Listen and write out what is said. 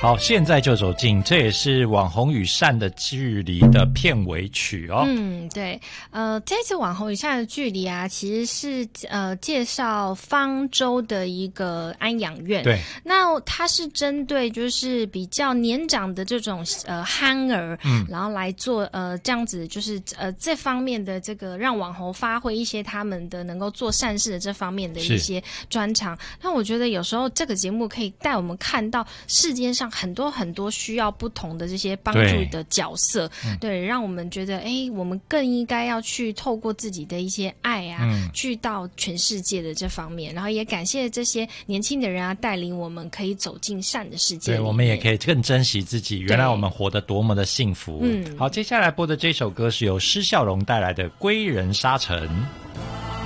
好，现在就走近，这也是《网红与善的距离》的片尾曲哦。 对，这次《网红与善的距离》啊，其实是介绍方舟的一个安养院。 对， 那它是针对就是比较年长的这种憨儿，然后来做这样子，就是这方面的这个让网红发挥一些他们的能够做善事的这方面的一些专长。那我觉得有时候这个节目可以带我们看到世界上很多很多需要不同的这些帮助的角色，对，让我们觉得我们更应该要去透过自己的一些爱啊，去到全世界的这方面，然后也感谢这些年轻的人啊，带领我们可以走进善的世界里面。 对，我们也可以更珍惜自己，原来我们活得多么的幸福。好，接下来播的这首歌是由施孝荣带来的《归人沙城》。